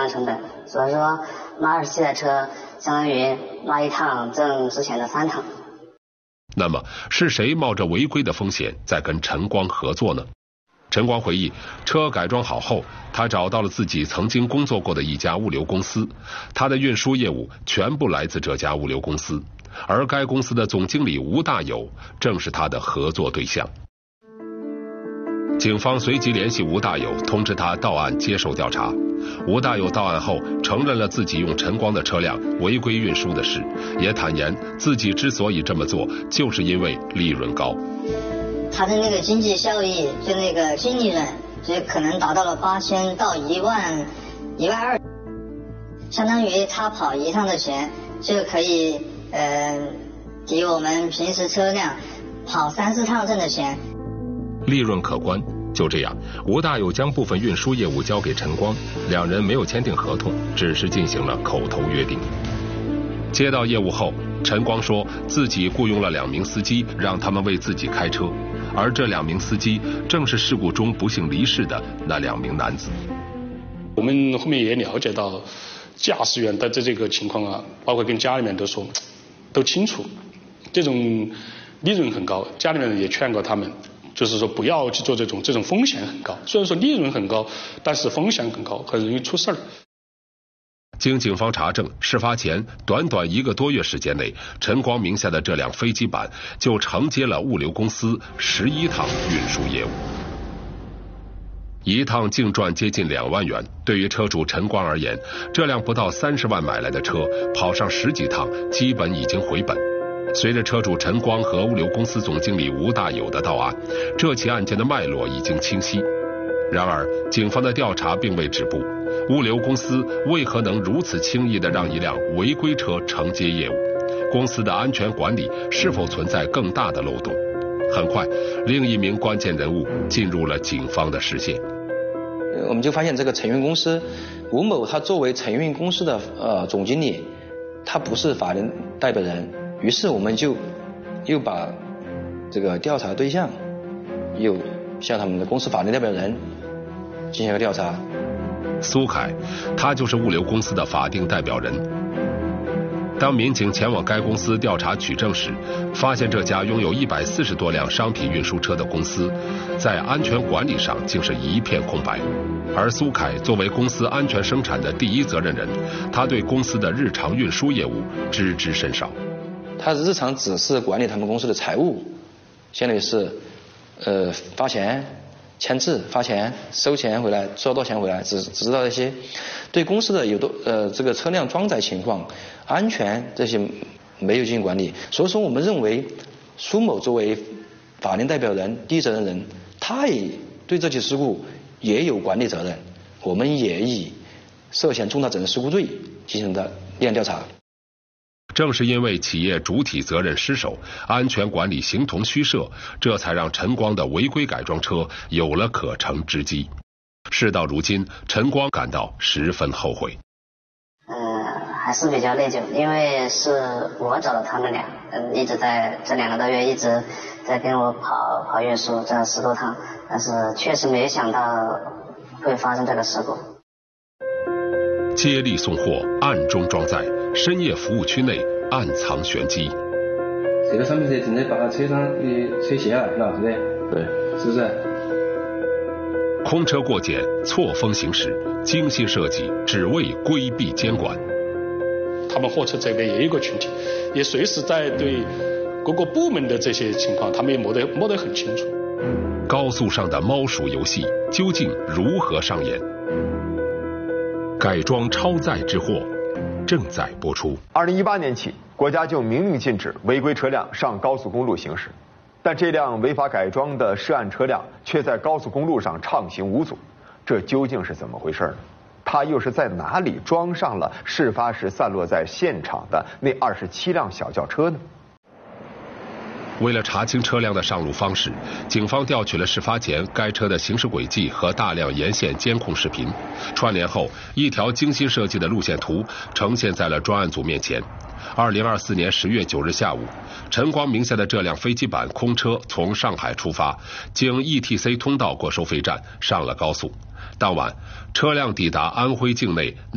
量成本，所以说拉27台车相当于拉一趟挣之前的3趟。 那么是谁冒着违规的风险在跟陈光合作呢？陈光回忆，车改装好后，他找到了自己曾经工作过的一家物流公司，他的运输业务全部来自这家物流公司，而该公司的总经理吴大友正是他的合作对象。警方随即联系吴大友，通知他到案接受调查。吴大友到案后承认了自己用陈光的车辆违规运输的事，也坦言自己之所以这么做，就是因为利润高。 他的那个经济效益，就那个净利润，就可能达到了8000到12000，相当于他跑1趟的钱就可以抵我们平时车辆跑3、4趟挣的钱， 利润可观。就这样，吴大友将部分运输业务交给陈光，两人没有签订合同，只是进行了口头约定。接到业务后，陈光说自己雇佣了2名司机，让他们为自己开车，而这2名司机正是事故中不幸离世的那2名男子。 我们后面也了解到，驾驶员的这个情况啊，包括跟家里面都说，都清楚，这种利润很高，家里面也劝过他们，就是说不要去做这种风险很高。虽然说利润很高，但是风险很高，很容易出事儿。 经警方查证，事发前短短1个多月时间内，陈光名下的这辆飞机版就承接了物流公司11趟运输业务，一趟净赚接近2万元。对于车主陈光而言，这辆不到30万买来的车，跑上10几趟，基本已经回本。随着车主陈光和物流公司总经理吴大友的到案，这起案件的脉络已经清晰。然而，警方的调查并未止步。物流公司为何能如此轻易地让一辆违规车承接业务？公司的安全管理是否存在更大的漏洞？很快，另一名关键人物进入了警方的视线。 我们就发现这个承运公司吴某，他作为承运公司的总经理，他不是法人代表人。于是我们就又把这个调查对象又向他们的公司法人代表人进行了调查。 苏凯，他就是物流公司的法定代表人。当民警前往该公司调查取证时，发现这家拥有140多辆商品运输车的公司，在安全管理上竟是一片空白。而苏凯作为公司安全生产的第一责任人，他对公司的日常运输业务知之甚少。 他日常只是管理他们公司的财务，相当于是发钱、签字、发钱、收钱回来、收到钱回来，只知道这些。对公司的这个车辆装载情况、安全这些没有进行管理。所以说，我们认为苏某作为法定代表人、第一责任人，他也对这起事故也有管理责任。我们也以涉嫌重大责任事故罪进行的立案调查。 正是因为企业主体责任失守，安全管理形同虚设，这才让陈光的违规改装车有了可乘之机。事到如今，陈光感到十分后悔。 还是比较内疚，因为是我找的他们俩，一直在这2个多月一直在跟我跑运输，这10多趟，但是确实没想到会发生这个事故。 接力送货，暗中装载，深夜服务区内暗藏玄机。 这个商品车正在把车上的车卸下来了，对不对？对，是不是？ 空车过检，错峰行驶，精心设计，只为规避监管。 他们货车这边也有一个群体，也随时在对各个部门的这些情况，他们也摸得很清楚。 高速上的猫鼠游戏究竟如何上演？改装超载之祸正在播出。 2018年起，国家就明令禁止违规车辆上高速公路行驶，但这辆违法改装的涉案车辆却在高速公路上畅行无阻，这究竟是怎么回事呢？它又是在哪里装上了事发时散落在现场的那27辆小轿车呢？ 为了查清车辆的上路方式，警方调取了事发前该车的行驶轨迹和大量沿线监控视频，串联后，一条精心设计的路线图呈现在了专案组面前。2024年10月9日下午，陈光名下的这辆飞机版空车从上海出发，经 ETC 通道过收费站，上了高速。当晚，车辆抵达安徽境内